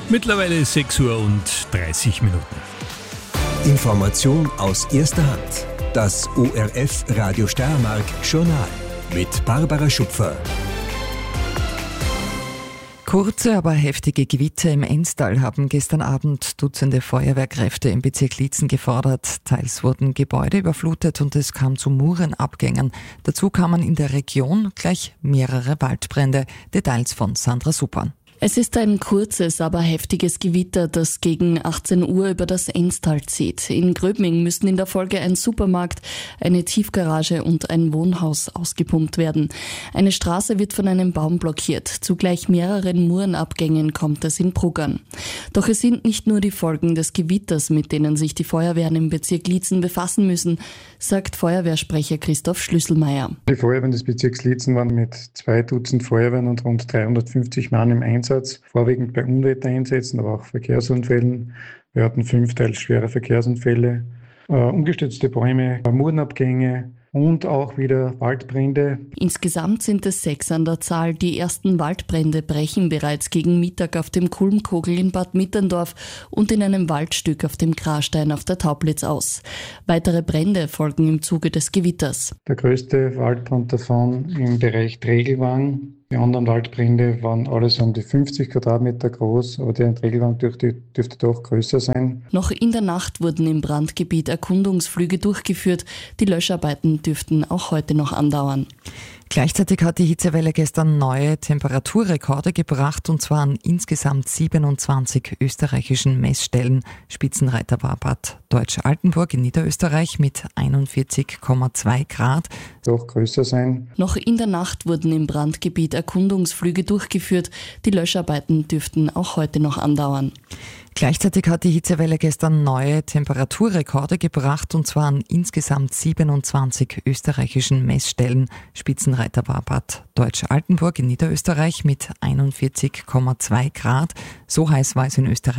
Mittlerweile 6:30 Uhr. Information aus erster Hand. Das ORF Radio Steiermark Journal mit Barbara Schupfer. Kurze, aber heftige Gewitter im Enstal haben gestern Abend Dutzende Feuerwehrkräfte im Bezirk Liezen gefordert. Teils wurden Gebäude überflutet und es kam zu Murenabgängen. Dazu kamen in der Region gleich mehrere Waldbrände. Details von Sandra Suppan. Es ist ein kurzes, aber heftiges Gewitter, das gegen 18 Uhr über das Enstal zieht. In Gröbming müssen in der Folge ein Supermarkt, eine Tiefgarage und ein Wohnhaus ausgepumpt werden. Eine Straße wird von einem Baum blockiert. Zu gleich mehreren Murenabgängen kommt es in Bruggern. Doch es sind nicht nur die Folgen des Gewitters, mit denen sich die Feuerwehren im Bezirk Liezen befassen müssen, sagt Feuerwehrsprecher Christoph Schlüsselmeier. Die Feuerwehren des Bezirks Liezen waren mit 2 Dutzend Feuerwehren und rund 350 Mann im Einsatz, vorwiegend bei Unwettereinsätzen, aber auch Verkehrsunfällen. Wir hatten 5 teils schwere Verkehrsunfälle, umgestürzte Bäume, Murenabgänge und auch wieder Waldbrände. Insgesamt sind es 6 an der Zahl. Die ersten Waldbrände brechen bereits gegen Mittag auf dem Kulmkogel in Bad Mitterndorf und in einem Waldstück auf dem Grastein auf der Taublitz aus. Weitere Brände folgen im Zuge des Gewitters. Der größte Waldbrand davon im Bereich Tregelwang. Die anderen Waldbrände waren alles um die 50 Quadratmeter groß, aber der in Tregelwang dürfte doch größer sein. Noch in der Nacht wurden im Brandgebiet Erkundungsflüge durchgeführt. Die Löscharbeiten dürften auch heute noch andauern. Gleichzeitig hat die Hitzewelle gestern neue Temperaturrekorde gebracht, und zwar an insgesamt 27 österreichischen Messstellen. Spitzenreiter war Bad Deutsch-Altenburg in Niederösterreich mit 41,2 Grad. Doch größer sein. Noch in der Nacht wurden im Brandgebiet Erkundungsflüge durchgeführt. Die Löscharbeiten dürften auch heute noch andauern. Gleichzeitig hat die Hitzewelle gestern neue Temperaturrekorde gebracht, und zwar an insgesamt 27 österreichischen Messstellen. Spitzenreiter war Bad Deutsch-Altenburg in Niederösterreich mit 41,2 Grad. So heiß war es in Österreich